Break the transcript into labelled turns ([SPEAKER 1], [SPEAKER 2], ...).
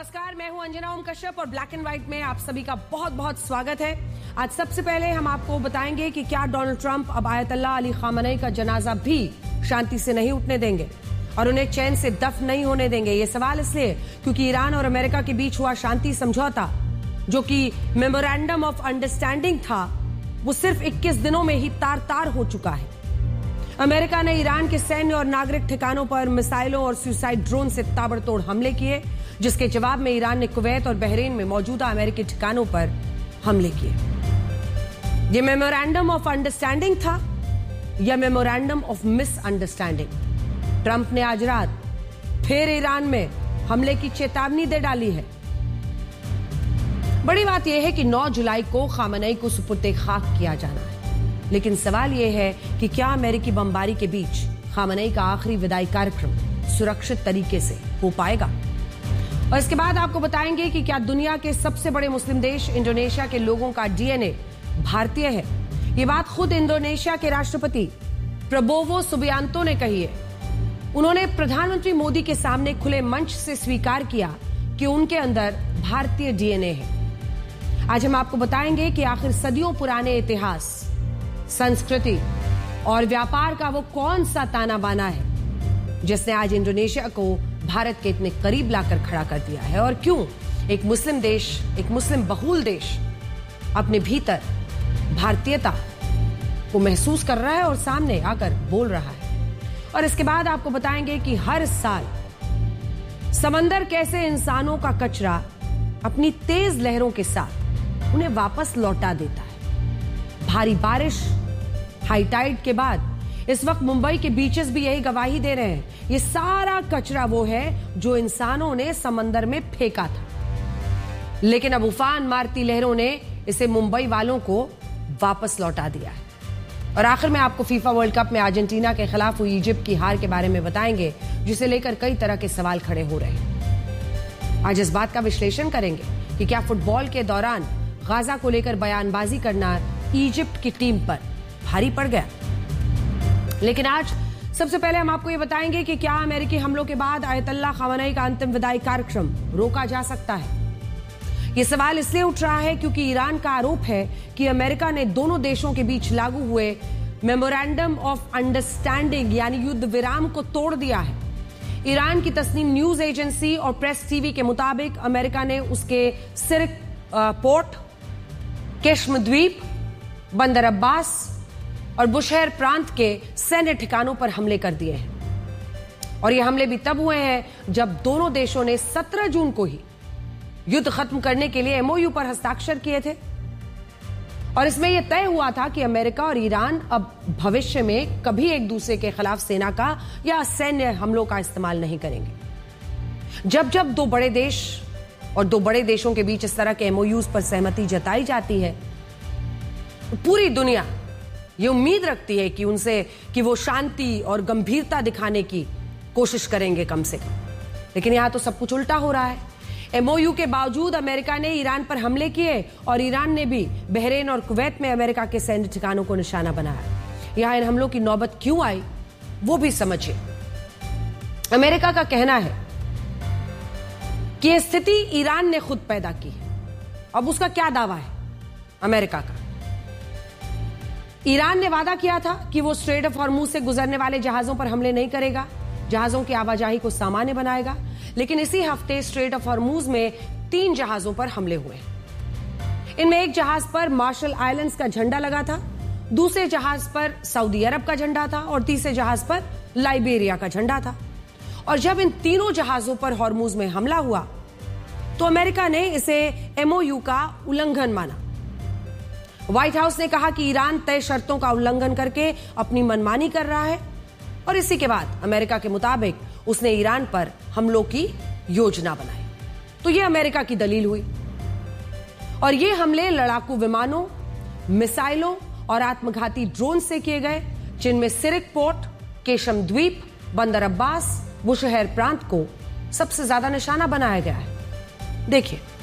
[SPEAKER 1] नमस्कार, मैं हूं अंजना ओम कश्यप और ब्लैक एंड व्हाइट में आप सभी का बहुत बहुत स्वागत है। आज सबसे पहले हम आपको बताएंगे कि क्या डोनाल्ड ट्रंप अब आयतुल्लाह अली खामेनी का जनाजा भी शांति से नहीं उठने देंगे और उन्हें चैन से दफन नहीं होने देंगे। ये सवाल इसलिए क्योंकि ईरान और अमेरिका के बीच हुआ शांति समझौता, जो कि मेमोरेंडम ऑफ अंडरस्टैंडिंग था, वो सिर्फ 21 दिनों में ही तार तार हो चुका है। अमेरिका ने ईरान के सैन्य और नागरिक ठिकानों पर मिसाइलों और सुसाइड ड्रोन से ताबड़तोड़ हमले किए, जिसके जवाब में ईरान ने कुवैत और बहरीन में मौजूदा अमेरिकी ठिकानों पर हमले किए। यह मेमोरेंडम ऑफ अंडरस्टैंडिंग था या मेमोरेंडम ऑफ मिसअंडरस्टैंडिंग? ट्रंप ने आज रात फिर ईरान में हमले की चेतावनी दे डाली है। बड़ी बात यह है कि 9 जुलाई को खामेनी को सुपुर्द खाक किया जाना है, लेकिन सवाल यह है कि क्या अमेरिकी बमबारी के बीच खामेनी का आखिरी विदाई कार्यक्रम सुरक्षित तरीके से हो पाएगा? और इसके बाद आपको बताएंगे कि क्या दुनिया के सबसे बड़े मुस्लिम देश इंडोनेशिया के लोगों का डीएनए भारतीय है। ये बात खुद इंडोनेशिया के राष्ट्रपति प्रबोवो सुबियांतो ने कही है। उन्होंने प्रधानमंत्री मोदी के सामने खुले मंच से स्वीकार किया कि उनके अंदर भारतीय डीएनए है। आज हम आपको बताएंगे कि आखिर सदियों पुराने इतिहास, संस्कृति और व्यापार का वो कौन सा ताना बाना है जिसने आज इंडोनेशिया को भारत के इतने करीब लाकर खड़ा कर दिया है, और क्यों एक मुस्लिम देश, एक मुस्लिम बहुल देश अपने भीतर भारतीयता को महसूस कर रहा है और सामने आकर बोल रहा है। और इसके बाद आपको बताएंगे कि हर साल समंदर कैसे इंसानों का कचरा अपनी तेज लहरों के साथ उन्हें वापस लौटा देता है। भारी बारिश, हाई टाइड के बाद इस वक्त मुंबई के बीचेस भी यही गवाही दे रहे हैं। ये सारा कचरा वो है जो इंसानों ने समंदर में फेंका था, लेकिन अब उफान मारती लहरों ने इसे मुंबई वालों को वापस लौटा दिया है। और आखिर में आपको फीफा वर्ल्ड कप में अर्जेंटीना के खिलाफ हुई इजिप्ट की हार के बारे में बताएंगे, जिसे लेकर कई तरह के सवाल खड़े हो रहे हैं। आज इस बात का विश्लेषण करेंगे कि क्या फुटबॉल के दौरान गाजा को लेकर बयानबाजी करना इजिप्ट की टीम पर भारी पड़ गया। लेकिन आज सबसे पहले हम आपको ये बताएंगे कि क्या अमेरिकी हमलों के बाद आयतुल्लाह खामेनी का अंतिम विदाई कार्यक्रम रोका जा सकता है। यह सवाल इसलिए उठ रहा है क्योंकि ईरान का आरोप है कि अमेरिका ने दोनों देशों के बीच लागू हुए मेमोरेंडम ऑफ अंडरस्टैंडिंग यानी युद्ध विराम को तोड़ दिया है। ईरान की तस्नीम न्यूज एजेंसी और प्रेस टीवी के मुताबिक अमेरिका ने उसके सिरिक पोर्ट, केशम द्वीप, बंदर अब्बास और बुशहर प्रांत के सैन्य ठिकानों पर हमले कर दिए हैं। और ये हमले भी तब हुए हैं जब दोनों देशों ने 17 जून को ही युद्ध खत्म करने के लिए एमओयू पर हस्ताक्षर किए थे। और इसमें यह तय हुआ था कि अमेरिका और ईरान अब भविष्य में कभी एक दूसरे के खिलाफ सेना का या सैन्य हमलों का इस्तेमाल नहीं करेंगे। जब जब दो बड़े देश और दो बड़े देशों के बीच इस तरह के एमओयूज पर सहमति जताई जाती है, पूरी दुनिया ये उम्मीद रखती है कि उनसे कि वो शांति और गंभीरता दिखाने की कोशिश करेंगे कम से कम। लेकिन यहां तो सब कुछ उल्टा हो रहा है। एमओयू के बावजूद अमेरिका ने ईरान पर हमले किए और ईरान ने भी बहरीन और कुवैत में अमेरिका के सैन्य ठिकानों को निशाना बनाया। यहां इन हमलों की नौबत क्यों आई वो भी समझिए। अमेरिका का कहना है कि यह स्थिति ईरान ने खुद पैदा की है। अब उसका क्या दावा है अमेरिका का? ईरान ने वादा किया था कि वो स्ट्रेट ऑफ हॉर्मुज से गुजरने वाले जहाजों पर हमले नहीं करेगा, जहाजों की आवाजाही को सामान्य बनाएगा। लेकिन इसी हफ्ते स्ट्रेट ऑफ हॉर्मुज में 3 जहाजों पर हमले हुए। इनमें एक जहाज पर मार्शल आइलैंड्स का झंडा लगा था, दूसरे जहाज पर सऊदी अरब का झंडा था और तीसरे जहाज पर लाइबेरिया का झंडा था। और जब इन तीनों जहाजों पर हॉर्मुज में हमला हुआ तो अमेरिका ने इसे एमओयू का उल्लंघन माना। व्हाइट हाउस ने कहा कि ईरान तय शर्तों का उल्लंघन करके अपनी मनमानी कर रहा है और इसी के बाद अमेरिका के मुताबिक उसने ईरान पर हमलों की योजना बनाई। तो यह अमेरिका की दलील हुई और ये हमले लड़ाकू विमानों, मिसाइलों और आत्मघाती ड्रोन से किए गए, जिनमें सिरिक पोर्ट, केशम द्वीप, बंदर अब्बास, बुशहर प्रांत को सबसे ज्यादा निशाना बनाया गया है। देखिए,